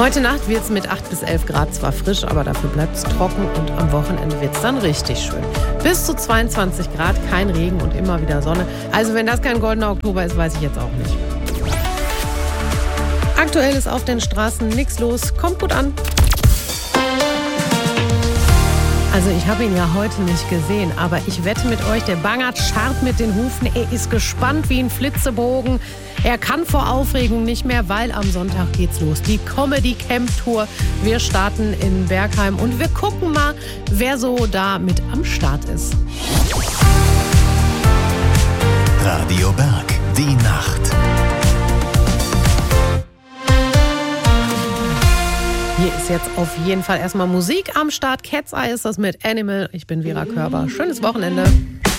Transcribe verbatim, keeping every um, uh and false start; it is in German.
Heute Nacht wird es mit acht bis elf Grad zwar frisch, aber dafür bleibt es trocken und am Wochenende wird es dann richtig schön. Bis zu zweiundzwanzig Grad, kein Regen und immer wieder Sonne. Also wenn das kein goldener Oktober ist, weiß ich jetzt auch nicht. Aktuell ist auf den Straßen nichts los. Kommt gut an. Also ich habe ihn ja heute nicht gesehen, aber ich wette mit euch, der Bangert scharrt mit den Hufen. Er ist gespannt wie ein Flitzebogen. Er kann vor Aufregung nicht mehr, weil am Sonntag geht's los. Die Comedy Camp Tour. Wir starten in Bergheim und wir gucken mal, wer so da mit am Start ist. Radio Berg, die Nacht. Hier ist jetzt auf jeden Fall erstmal Musik am Start. Cat's Eye ist das mit Animal. Ich bin Vera Körber. Schönes Wochenende.